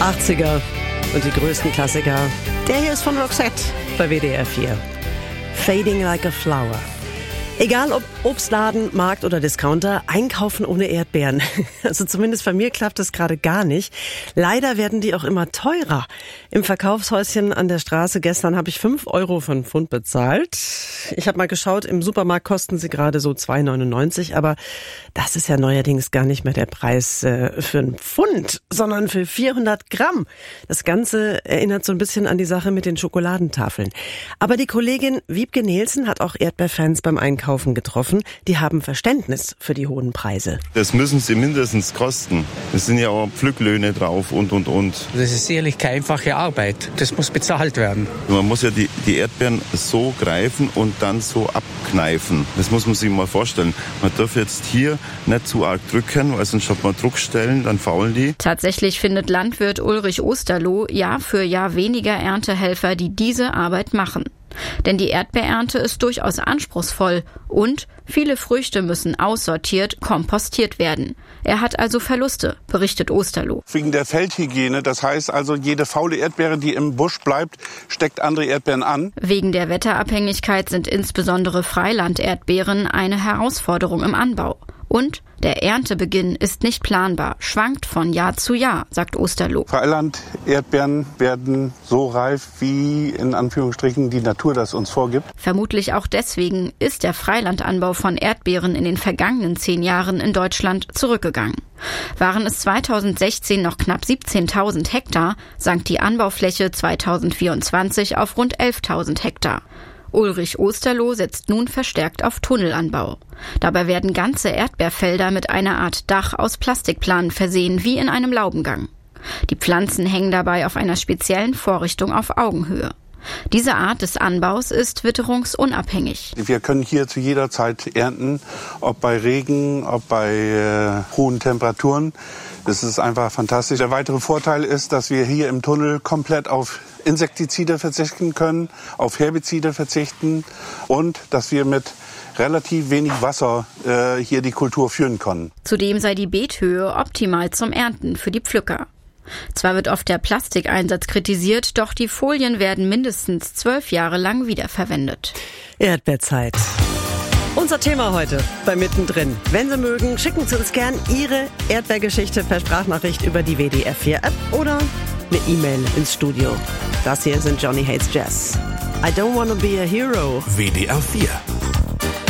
80er und die größten Klassiker. Der hier ist von Roxette bei WDR 4. Fading like a flower. Egal ob Obstladen, Markt oder Discounter, einkaufen ohne Erdbeeren. Also zumindest bei mir klappt das gerade gar nicht. Leider werden die auch immer teurer. Im Verkaufshäuschen an der Straße gestern habe ich 5 € für einen Pfund bezahlt. Ich habe mal geschaut, im Supermarkt kosten sie gerade so 2,99 €, aber das ist ja neuerdings gar nicht mehr der Preis für einen Pfund, sondern für 400 Gramm. Das Ganze erinnert so ein bisschen an die Sache mit den Schokoladentafeln. Aber die Kollegin Wiebke Nielsen hat auch Erdbeerfans beim Einkaufen getroffen. Die haben Verständnis für die hohen Preise. Das müssen sie mindestens kosten. Es sind ja auch Pflücklöhne drauf und. Das ist sicherlich keine einfache Arbeit. Das muss bezahlt werden. Man muss ja die Erdbeeren so greifen und dann so abkneifen. Das muss man sich mal vorstellen. Man darf jetzt hier nicht zu arg drücken, weil sonst hat man Druckstellen, dann faulen die. Tatsächlich findet Landwirt Ulrich Osterloh Jahr für Jahr weniger Erntehelfer, die diese Arbeit machen. Denn die Erdbeerernte ist durchaus anspruchsvoll und viele Früchte müssen aussortiert, kompostiert werden. Er hat also Verluste, berichtet Osterloh. Wegen der Feldhygiene, das heißt also, jede faule Erdbeere, die im Busch bleibt, steckt andere Erdbeeren an. Wegen der Wetterabhängigkeit sind insbesondere Freiland-Erdbeeren eine Herausforderung im Anbau. Und der Erntebeginn ist nicht planbar, schwankt von Jahr zu Jahr, sagt Osterloh. Freiland-Erdbeeren werden so reif, wie in Anführungsstrichen die Natur das uns vorgibt. Vermutlich auch deswegen ist der Freilandanbau von Erdbeeren in den vergangenen 10 Jahren in Deutschland zurückgegangen. Waren es 2016 noch knapp 17.000 Hektar, sank die Anbaufläche 2024 auf rund 11.000 Hektar. Ulrich Osterloh setzt nun verstärkt auf Tunnelanbau. Dabei werden ganze Erdbeerfelder mit einer Art Dach aus Plastikplanen versehen, wie in einem Laubengang. Die Pflanzen hängen dabei auf einer speziellen Vorrichtung auf Augenhöhe. Diese Art des Anbaus ist witterungsunabhängig. Wir können hier zu jeder Zeit ernten, ob bei Regen, ob bei hohen Temperaturen. Das ist einfach fantastisch. Der weitere Vorteil ist, dass wir hier im Tunnel komplett auf Insektizide verzichten können, auf Herbizide verzichten und dass wir mit relativ wenig Wasser hier die Kultur führen können. Zudem sei die Beethöhe optimal zum Ernten für die Pflücker. Zwar wird oft der Plastikeinsatz kritisiert, doch die Folien werden mindestens 12 Jahre lang wiederverwendet. Erdbeerzeit. Unser Thema heute bei Mittendrin. Wenn Sie mögen, schicken Sie uns gern Ihre Erdbeergeschichte per Sprachnachricht über die WDR 4 App oder eine E-Mail ins Studio. Das hier sind Johnny Hates Jazz. I don't wanna be a hero. WDR 4